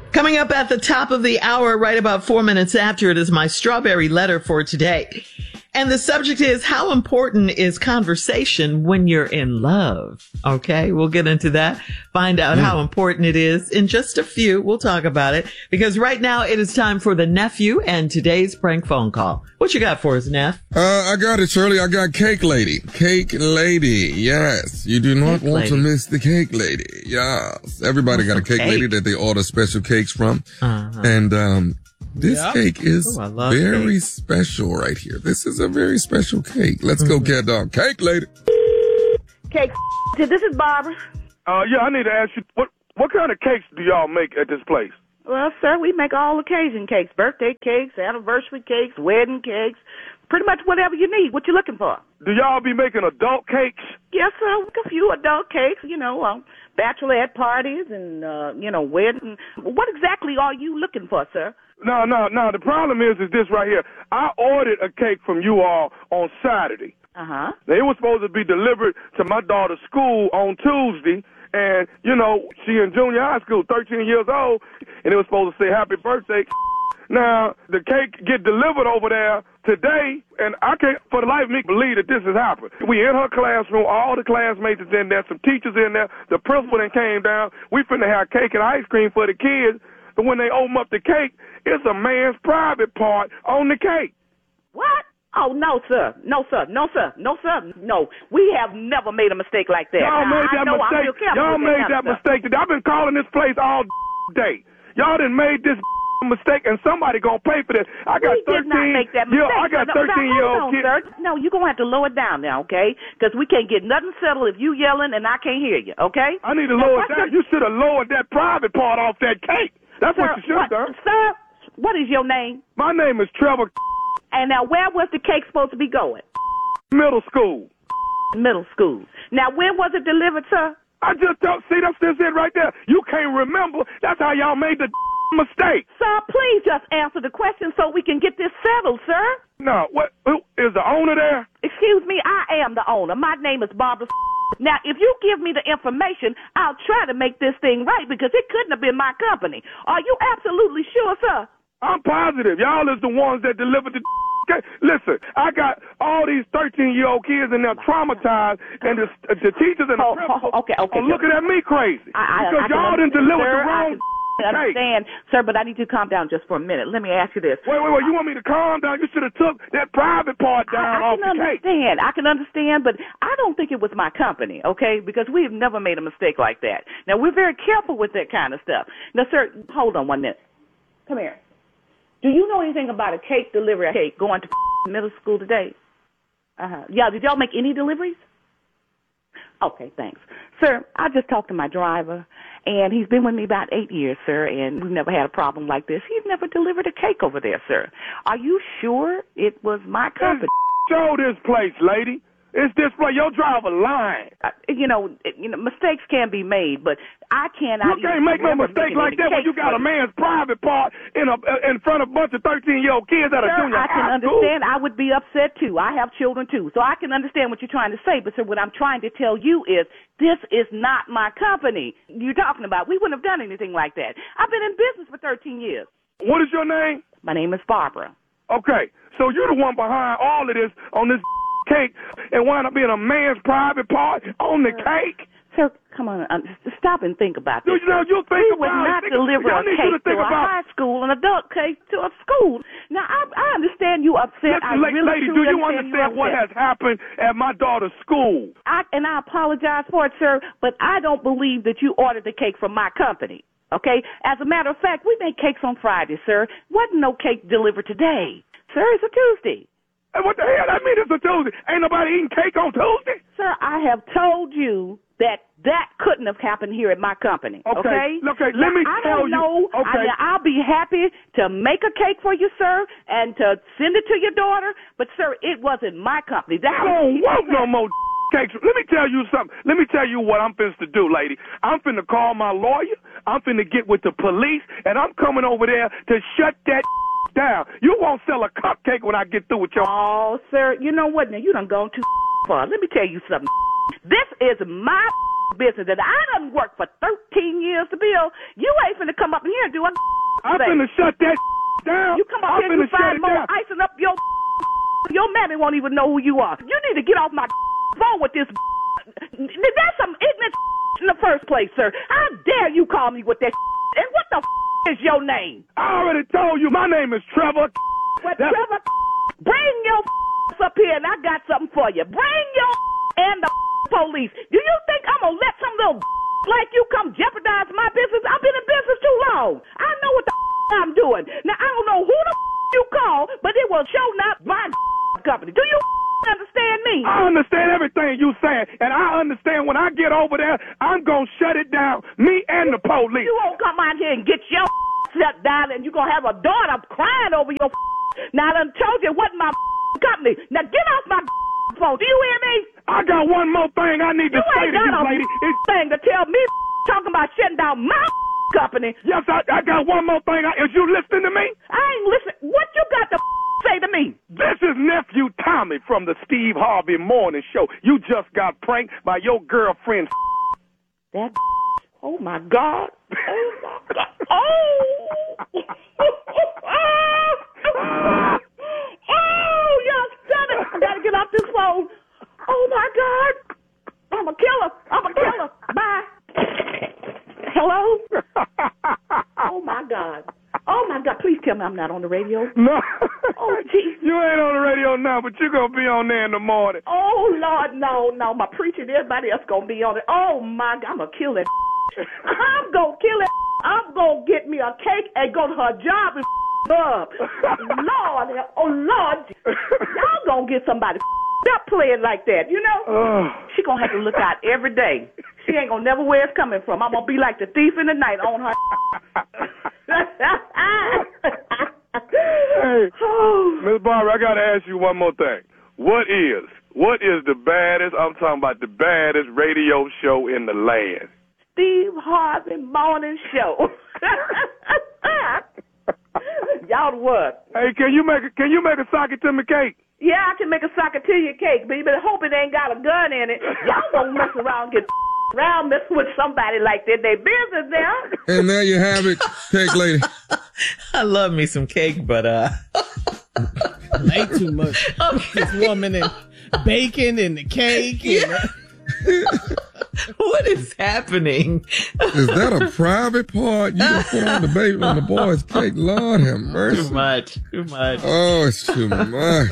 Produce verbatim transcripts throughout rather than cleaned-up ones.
Coming up at the top of the hour, right about four minutes after, it is my strawberry letter for today. And the subject is, how important is conversation when you're in love? Okay, we'll get into that. Find out mm. how important it is in just a few. We'll talk about it because right now it is time for the nephew and today's prank phone call. What you got for us, Neff? Uh, I got it, Shirley. I got Cake Lady. Cake Lady. Yes. You do not cake want lady. to miss the Cake Lady. Yes. Everybody got a cake, cake lady that they order special cakes from. Uh-huh. And, um, This yep. cake is Ooh, very cake. special right here. This is a very special cake. Let's mm-hmm. go, cat dog. Cake lady. Cake. This is Barbara. Uh, yeah, I need to ask you, what what kind of cakes do y'all make at this place? Well, sir, we make all occasion cakes. Birthday cakes, anniversary cakes, wedding cakes. Pretty much whatever you need. What you looking for? Do y'all be making adult cakes? Yes, sir. A few adult cakes, you know, um, bachelorette parties and, uh, you know, wedding. What exactly are you looking for, sir? No, no, no. The problem is, is this right here. I ordered a cake from you all on Saturday. Uh-huh. Now, it was supposed to be delivered to my daughter's school on Tuesday. And, you know, she in junior high school, thirteen years old, and it was supposed to say happy birthday. Now, the cake get delivered over there today, and I can't for the life of me believe that this has happened. We in her classroom, all the classmates is in there, some teachers in there, the principal then came down. We finna have cake and ice cream for the kids. But when they open up the cake, it's a man's private part on the cake. What? Oh, no, sir. No, sir. No, sir. No, sir. No. We have never made a mistake like that. Y'all now, made that mistake. Y'all made that mistake. I've been calling this place all day. Y'all done made this mistake, and somebody gonna pay for this. I got we thirteen. Did not make that mistake. Yeah, I got no, thirteen no, year old kids. Sir. No, you're gonna have to lower it down now, okay? Because we can't get nothing settled if you yelling and I can't hear you, okay? I need to now, lower it down. You should have lowered that private part off that cake. That's sir, what you should have done. Sir, what is your name? My name is Trevor. And now, where was the cake supposed to be going? Middle school. Middle school. Now, when was it delivered, sir? I just don't see. That's just it right there. You can't remember. That's how y'all made the mistake. Sir, please just answer the question so we can get this settled, sir. No, what? Who is the owner there? Excuse me, I am the owner. My name is Barbara. Now, if you give me the information, I'll try to make this thing right because it couldn't have been my company. Are you absolutely sure, sir? I'm positive. Y'all is the ones that delivered the cake. Listen, I got all these thirteen-year-old kids and they're traumatized, and the, the teachers and the oh, principal oh, okay, okay, are looking at me crazy I, I, because I y'all didn't deliver the wrong cake. I understand, sir, but I need you to calm down just for a minute. Let me ask you this. Wait, wait, wait. You want me to calm down? You should have took that private part down I, I off the cake. I can understand. I can understand, but I don't think it was my company, okay, because we've never made a mistake like that. Now, we're very careful with that kind of stuff. Now, sir, hold on one minute. Come here. Do you know anything about a cake delivery cake going to middle school today? Uh-huh. Yeah, did y'all make any deliveries? Okay, thanks. Sir, I just talked to my driver, and he's been with me about eight years, sir, and we've never had a problem like this. He's never delivered a cake over there, sir. Are you sure it was my company? Show this place, lady. It's this place. Your driver lying. Uh, you know, you know, mistakes can be made, but I cannot. You can't make no mistake like that when you got a man's private part in a in front of a bunch of thirteen-year-old kids at a sir, junior I can high understand. School. I would be upset, too. I have children, too. So I can understand what you're trying to say. But, sir, what I'm trying to tell you is this is not my company you're talking about. We wouldn't have done anything like that. I've been in business for thirteen years. What is your name? My name is Barbara. Okay. So you're the one behind all of this on this cake and wind up being a man's private part on the cake? Sir, come on, um, stop and think about this. You know, you think we about would not it. deliver a cake to, to a about... high school, an adult cake to a school. Now, I, I understand you upset. Listen, I really lady, do you understand understand what has happened at my daughter's school? I, and I apologize for it, sir, but I don't believe that you ordered the cake from my company. Okay? As a matter of fact, we make cakes on Friday, sir. Wasn't no cake delivered today. Sir, it's a Tuesday. And what the hell? That mean it's a Tuesday. Ain't nobody eating cake on Tuesday? Sir, I have told you that that couldn't have happened here at my company. Okay? Okay, okay let me I tell don't know. you. Okay. I, I'll be happy to make a cake for you, sir, and to send it to your daughter. But, sir, it wasn't my company. That I don't want no more cakes. Let me tell you something. Let me tell you what I'm finna to do, lady. I'm finna call my lawyer. I'm finna get with the police, and I'm coming over there to shut that down. You won't sell a cupcake when I get through with your... Oh, sir, you know what? Now, you done gone too far. Let me tell you something. This is my business that I done worked for thirteen years to build. You ain't finna come up in here and do a I'm finna shut that down. You come up I'm here and you finna shut find it more down. icing up your your mammy won't even know who you are. You need to get off my phone with this. That's some ignorant in the first place, sir. How dare you call me with that? And what the is your name? I already told you my name is Trevor. Well, That's- Trevor, bring your up here and I got something for you. Bring your and the police. Do you think I'm gonna let some little like you come jeopardize my business? I've been in business too long. I know what the I'm doing. Now, I don't know who the you call, but it will show not my company. Do you understand me? I understand everything you saying, and I understand when I get over there, I'm gonna shut it down. Me and the police. You won't come out here and get your shut down, and you're gonna have a daughter crying over your. Now, I done told you it wasn't my company. Now, get off my phone. Do you hear me? I got one more thing I need You to say ain't to you, got a lady. It's, thing to tell me talking about shutting down my company. yes, I, I got one more thing. I, is you listening to me? I ain't listening. What you got to say to me? This is nephew Tommy from the Steve Harvey Morning Show. You just got pranked by your girlfriend. That. Oh my God. Oh my God. Oh. Oh, y'all said it. I gotta get off this phone. Oh my God. I'm a killer. I'm a killer. Bye. Hello? Oh my God. Oh my God. Please tell me I'm not on the radio. No. Oh, geez. You ain't on the radio now, but you're going to be on there in the morning. Oh, Lord, no, no. My preacher and everybody else going to be on it. Oh, my God. I'm going to kill that. I'm going to kill it. I'm going to get me a cake and go to her job and up. Lord, oh, Lord. Y'all going to get somebody up playing like that, you know? Oh. She going to have to look out every day. She ain't going to never where it's coming from. I'm going to be like the thief in the night on her. Hey, Miss Barbara, I got to ask you one more thing. What is, what is the baddest, I'm talking about the baddest radio show in the land? Steve Harvey Morning Show. Y'all the what? Hey, can you make a, can you make a socket to me cake? Yeah, I can make a socket to your cake, but you better hope it ain't got a gun in it. Y'all don't mess around and get around messing with somebody like that. They business now. And there you have it, cake lady. I love me some cake, but uh Way too much. This woman and bacon and the cake. And what is happening? Is that a private part? You can put on the baby on the boy's cake. Lord have mercy. Too much. Too much. Oh, it's too much.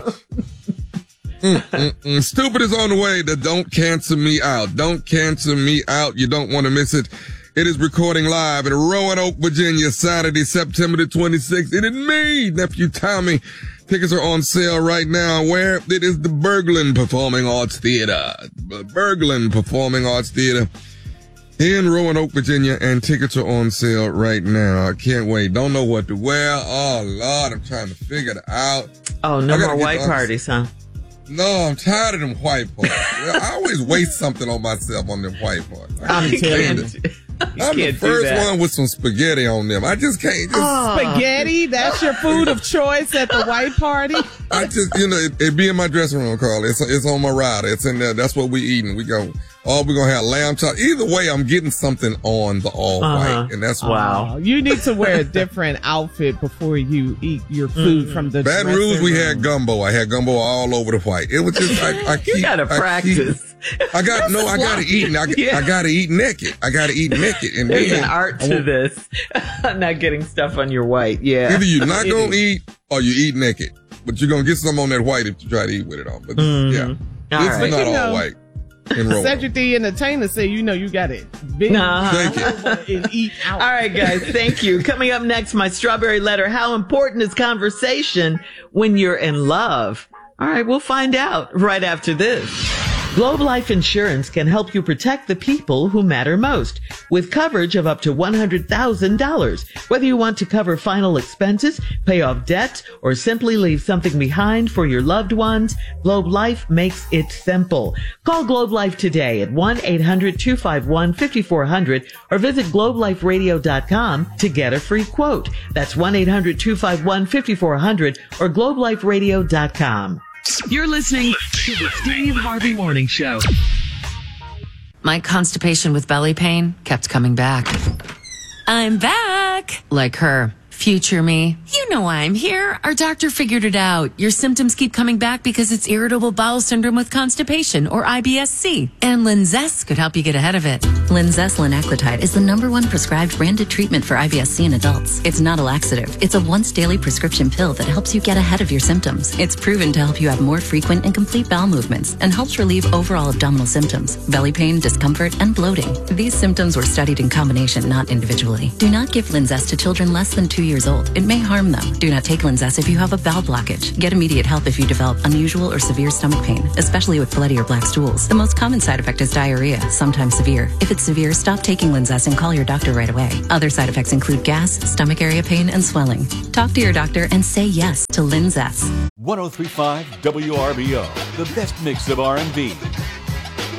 Mm, mm, mm. Stupid is on the way to Don't Cancel Me Out. Don't Cancel Me Out. You don't want to miss it. It is recording live in Roanoke, Virginia, Saturday, September the twenty-sixth. It is me, Nephew Tommy. Tickets are on sale right now. Where? It is the Berglund Performing Arts Theater. The Berglund Performing Arts Theater in Roanoke, Virginia, and tickets are on sale right now. I can't wait. Don't know what to wear. Oh, Lord, I'm trying to figure it out. Oh, no I gotta more get white the- parties, huh? No, I'm tired of them white parts. I always waste something on myself on them white parts. I I'm can't telling stand you. it. You I'm the can't do first that. one with some spaghetti on them. I just can't. Just, Oh. Spaghetti, that's your food of choice at the white party? I just, you know, it, it be in my dressing room, Carl. It's it's on my rider. It's in there. That's what we eating. We go. Oh, we're gonna have lamb chop. Either way, I'm getting something on the all Uh-huh. white, and that's Wow. Oh, you need to wear a different outfit before you eat your food Mm. from the Baton dressing Rouge, we room. had gumbo. I had gumbo all over the white. It was just, I, I keep. You gotta I keep- practice. I got no. I gotta eat. I, Yeah. I gotta eat naked. I gotta eat naked. And There's then an art I to want- this. Not getting stuff on your white. Yeah. Either you're not It gonna is. eat or you eat naked, but you're gonna get some on that white if you try to eat with it on. But Mhm. yeah, All this right. is not You all know, white. In Roanoke. Cedric the Entertainer say, you know, you got it. Big Nah. Thank you. and eat out. All right, guys. Thank you. Coming up next, my strawberry letter. How important is conversation when you're in love? All right, we'll find out right after this. Globe Life Insurance can help you protect the people who matter most with coverage of up to one hundred thousand dollars. Whether you want to cover final expenses, pay off debts, or simply leave something behind for your loved ones, Globe Life makes it simple. Call Globe Life today at one eight hundred two five one five four zero zero or visit globe life radio dot com to get a free quote. That's one eight hundred two five one five four zero zero or globe life radio dot com. You're listening to the Steve Harvey Morning Show. My constipation with belly pain kept coming back. I'm back! Like her. Future me. You know why I'm here. Our doctor figured it out. Your symptoms keep coming back because it's irritable bowel syndrome with constipation, or I B S C. And Linzess could help you get ahead of it. Linzess linaclotide is the number one prescribed branded treatment for I B S C in adults. It's not a laxative. It's a once daily prescription pill that helps you get ahead of your symptoms. It's proven to help you have more frequent and complete bowel movements and helps relieve overall abdominal symptoms, belly pain, discomfort, and bloating. These symptoms were studied in combination, not individually. Do not give Linzess to children less than two years old. It may harm them. Do not take Linzess if you have a bowel blockage. Get immediate help if you develop unusual or severe stomach pain, especially with bloody or black stools. The most common side effect is diarrhea, sometimes severe. If it's severe, stop taking Linzess and call your doctor right away. Other side effects include gas, stomach area pain, and swelling. Talk to your doctor and say yes to Linzess. one oh three point five W R B O, the best mix of R and B,